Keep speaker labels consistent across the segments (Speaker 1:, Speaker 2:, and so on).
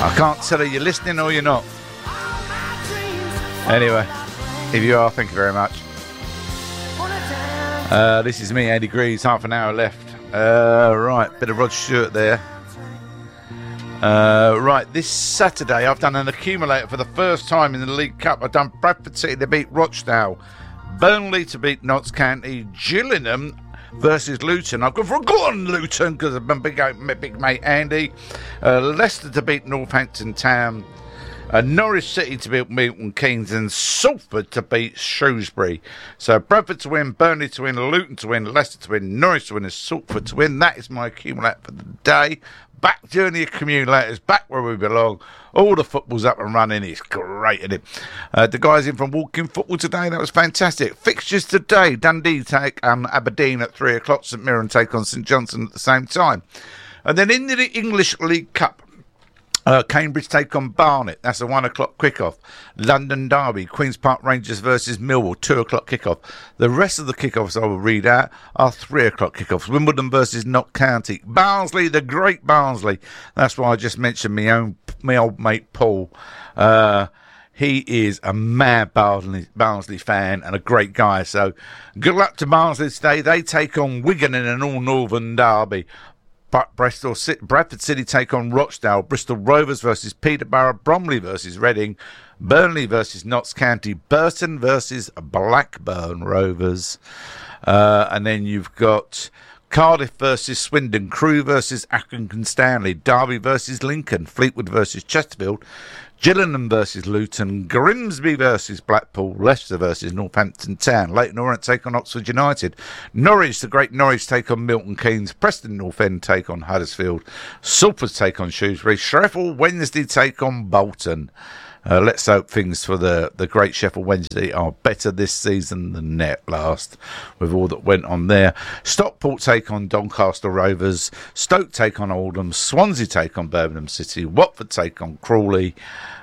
Speaker 1: I can't tell if you're listening or you're not. Anyway, if you are, thank you very much. This is me, Andy Greaves, half an hour left. Right, bit of Rod Stewart there. Right, this Saturday I've done an accumulator for the first time in the League Cup. I've done Bradford City to beat Rochdale, Burnley to beat Notts County, Gillingham versus Luton. I've gone for a go on Luton because of my big mate Andy. Leicester to beat Northampton Town, Norwich City to beat Milton Keynes, and Salford to beat Shrewsbury. So Bradford to win, Burnley to win, Luton to win, Leicester to win, Norwich to win, and Salford to win. That is my accumulator for the day. Back during the accumulators, back where we belong. All the football's up and running. It's great, isn't it? The guys in from Walking Football today, that was fantastic. Fixtures today, Dundee take Aberdeen at 3 o'clock, St Mirren take on St Johnstone at the same time. And then in the English League Cup, Cambridge take on Barnet. That's a 1 o'clock kickoff. London Derby, Queen's Park Rangers versus Millwall, 2 o'clock kickoff. The rest of the kickoffs I will read out are 3 o'clock kickoffs. Wimbledon versus Notts County. Barnsley, the great Barnsley. That's why I just mentioned my old mate Paul. He is a mad Barnsley fan and a great guy. So good luck to Barnsley today. They take on Wigan in an all-Northern derby. Bradford City take on Rochdale, Bristol Rovers versus Peterborough, Bromley versus Reading, Burnley versus Notts County, Burton versus Blackburn Rovers, and then you've got Cardiff versus Swindon, Crewe versus Accrington Stanley, Derby versus Lincoln, Fleetwood versus Chesterfield, Gillingham versus Luton, Grimsby versus Blackpool, Leicester versus Northampton Town, Leyton Orient take on Oxford United, Norwich, the great Norwich take on Milton Keynes, Preston North End take on Huddersfield, Salford take on Shrewsbury, Sheffield Wednesday take on Bolton. Let's hope things for the great Sheffield Wednesday are better this season than last, with all that went on there. Stockport take on Doncaster Rovers, Stoke take on Oldham, Swansea take on Birmingham City, Watford take on Crawley.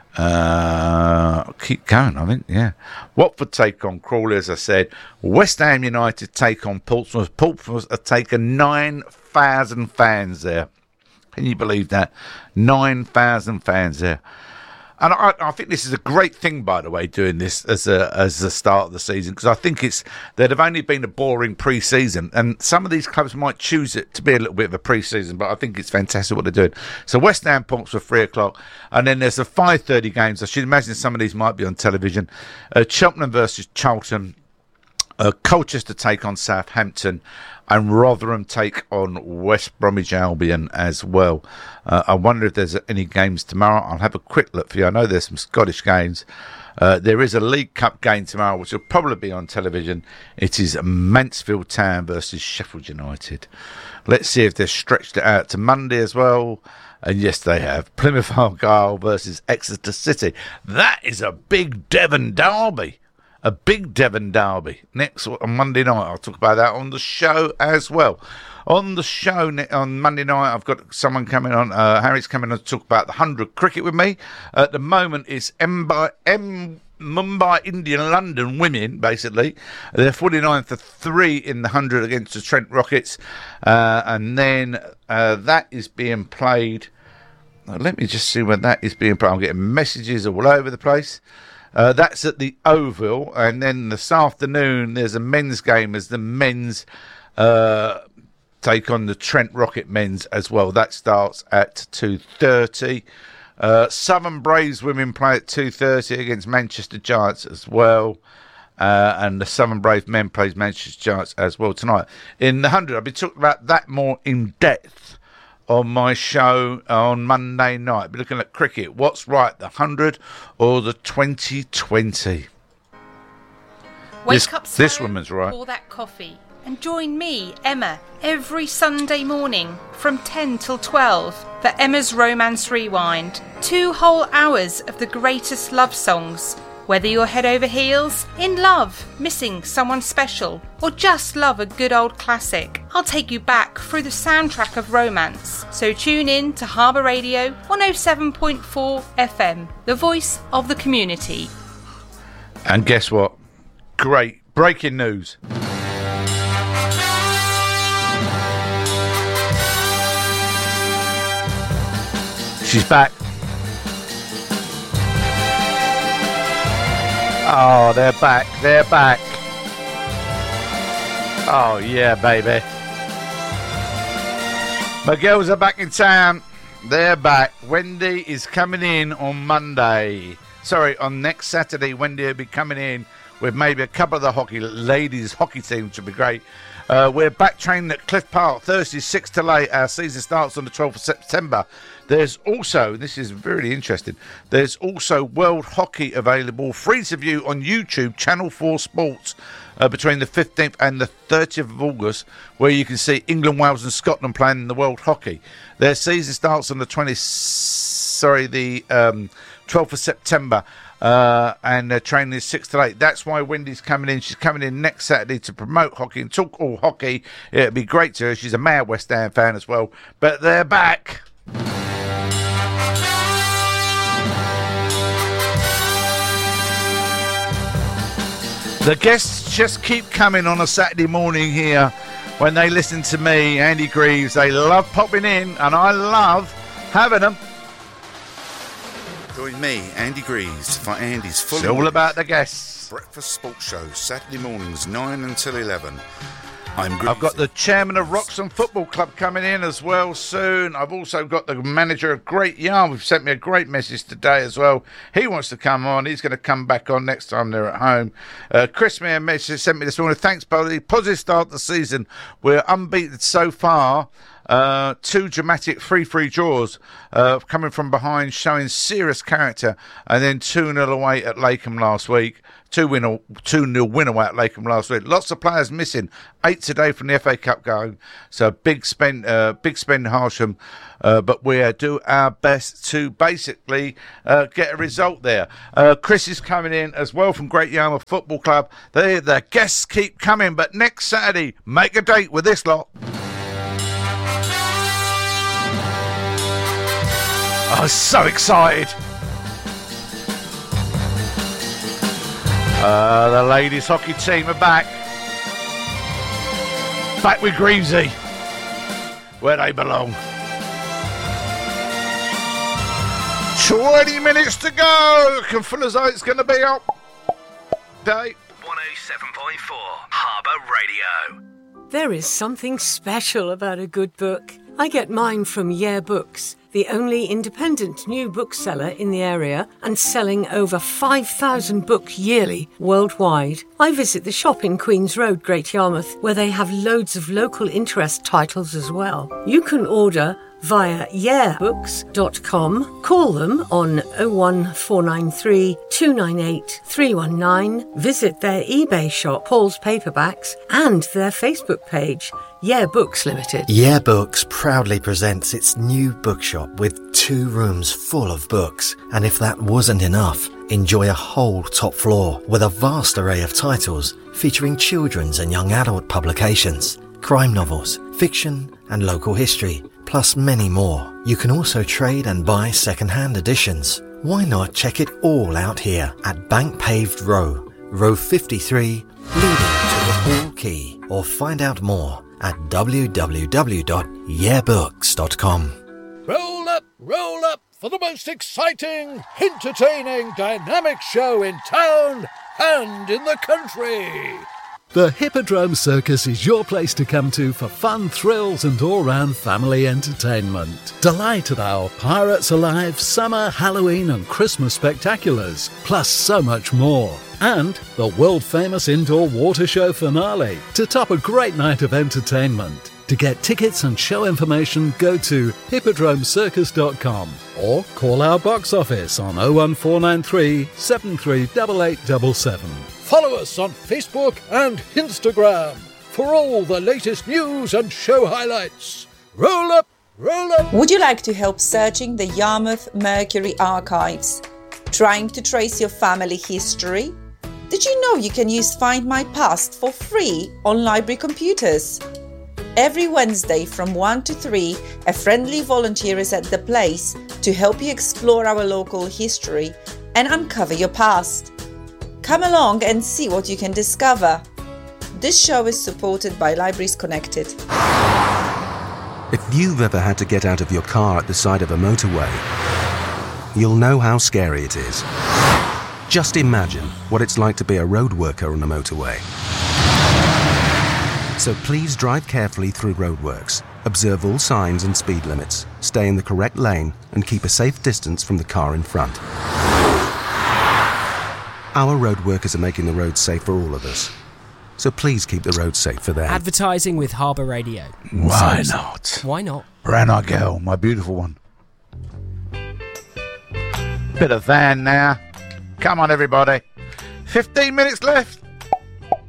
Speaker 1: Keep going, I think, yeah. Watford take on Crawley, as I said. West Ham United take on Portsmouth. Portsmouth have taken 9,000 fans there. Can you believe that? 9,000 fans there. And I think this is a great thing, by the way, doing this as the start of the season, because I think there'd have only been a boring pre-season, and some of these clubs might choose it to be a little bit of a pre-season, but I think it's fantastic what they're doing. So West Ham Ponks for 3 o'clock, and then there's the 5:30 games. I should imagine some of these might be on television. Cheltenham versus Charlton, Colchester take on Southampton, and Rotherham take on West Bromwich Albion as well. I wonder if there's any games tomorrow. I'll have a quick look for you. I know there's some Scottish games. There is a League Cup game tomorrow, which will probably be on television. It is Mansfield Town versus Sheffield United. Let's see if they've stretched it out to Monday as well. And yes, they have. Plymouth Argyle versus Exeter City. That is a big Devon derby. A big Devon derby next on Monday night. I'll talk about that on the show as well. On the show on Monday night, I've got someone coming on. Harry's coming on to talk about the 100 cricket with me. At the moment, it's Mumbai Indian London women, basically. They're 49 for 3 in the 100 against the Trent Rockets. And then that is being played. Let me just see when that is being played. I'm getting messages all over the place. That's at the Oval, and then this afternoon there's a men's game as the men's take on the Trent Rocket men's as well. That starts at 2:30. Southern Braves women play at 2:30 against Manchester Giants as well. And the Southern Brave men plays Manchester Giants as well tonight. In the 100, I'll be talking about that more in depth on my show on Monday night. Be looking at cricket. What's right, the 100 or the 2020?
Speaker 2: Wake up slow,
Speaker 1: this woman's right.
Speaker 2: Pour that coffee and join me, Emma, every Sunday morning from 10 till 12 for Emma's Romance Rewind. 2 whole hours of the greatest love songs. Whether you're head over heels, in love, missing someone special, or just love a good old classic, I'll take you back through the soundtrack of romance. So tune in to Harbour Radio 107.4 FM, the voice of the community.
Speaker 1: And guess what? Great breaking news. She's back. Oh, they're back. They're back. Oh, yeah, baby. My girls are back in town. They're back. Wendy is coming in on Monday. Sorry, on next Saturday, Wendy will be coming in with maybe a couple of the ladies' hockey team, which would be great. We're back training at Cliff Park Thursday, 6 till 8. Our season starts on the 12th of September. There's also, this is really interesting, there's also World Hockey available, free to view on YouTube, Channel 4 Sports, between the 15th and the 30th of August, where you can see England, Wales and Scotland playing in the World Hockey. Their season starts on the 12th of September. And training is 6 to 8. That's why Wendy's coming in. She's coming in next Saturday to promote hockey and talk all hockey. It'll be great to her. She's a mad West Ham fan as well. But they're back. The guests just keep coming on a Saturday morning here when they listen to me, Andy Greaves. They love popping in, and I love having them.
Speaker 3: Join me, Andy Greaves, for Andy's Fully
Speaker 1: It's all about the guests.
Speaker 3: Breakfast Sports Show, Saturday mornings, 9 until 11.
Speaker 1: I've got the chairman of Wroxham Football Club coming in as well soon. I've also got the manager of Great Yarmouth sent me a great message today as well. He wants to come on. He's going to come back on next time they're at home. Chris me a message sent me this morning. Thanks, Polly. Positive start to the season. We're unbeaten so far. 2 dramatic free draws coming from behind, showing serious character, and then 2-0 away at Lakeham last week. 2-0 win away at Lakeham last week. Lots of players missing. 8 today from the FA Cup game. So big spend Harsham. But we do our best to basically get a result there. Chris is coming in as well from Great Yarmouth Football Club. The guests keep coming, but next Saturday, make a date with this lot. I was so excited. The ladies hockey team are back. Back with Greavesy, where they belong. 20 minutes to go. Looking full as though it's going to be up. Day
Speaker 4: 107.4 Harbour Radio.
Speaker 5: There is something special about a good book. I get mine from Yeah Books, the only independent new bookseller in the area and selling over 5,000 books yearly worldwide. I visit the shop in Queen's Road, Great Yarmouth, where they have loads of local interest titles as well. You can order via yeahbooks.com, call them on 01493 298 319, visit their eBay shop, Paul's Paperbacks, and their Facebook page, Yeah Books Limited.
Speaker 6: Yeah Books proudly presents its new bookshop with 2 rooms full of books. And if that wasn't enough, enjoy a whole top floor with a vast array of titles featuring children's and young adult publications, crime novels, fiction and local history, plus many more. You can also trade and buy second-hand editions. Why not check it all out here at Bank Paved Row, Row 53, leading to the Hall Quay, or find out more at www.yeahbooks.com.
Speaker 7: Roll up for the most exciting, entertaining, dynamic show in town and in the country.
Speaker 8: The Hippodrome Circus is your place to come to for fun, thrills and all-round family entertainment. Delight at our Pirates Alive, Summer, Halloween and Christmas spectaculars, plus so much more. And the world-famous indoor water show finale to top a great night of entertainment. To get tickets and show information, go to hippodromecircus.com or call our box office on 01493 738877.
Speaker 7: Follow us on Facebook and Instagram for all the latest news and show highlights. Roll up!
Speaker 9: Would you like to help searching the Yarmouth Mercury archives? Trying to trace your family history? Did you know you can use Find My Past for free on library computers? Every Wednesday from 1 to 3, a friendly volunteer is at the place to help you explore our local history and uncover your past. Come along and see what you can discover. This show is supported by Libraries Connected.
Speaker 10: If you've ever had to get out of your car at the side of a motorway, you'll know how scary it is. Just imagine what it's like to be a road worker on a motorway. So please drive carefully through roadworks, observe all signs and speed limits, stay in the correct lane, and keep a safe distance from the car in front. Our road workers are making the roads safe for all of us. So please keep the roads safe for them.
Speaker 11: Advertising with Harbour Radio.
Speaker 1: Why not?
Speaker 11: Why not?
Speaker 1: Branagh girl, my beautiful one. Bit of van now. Come on, everybody. 15 minutes left.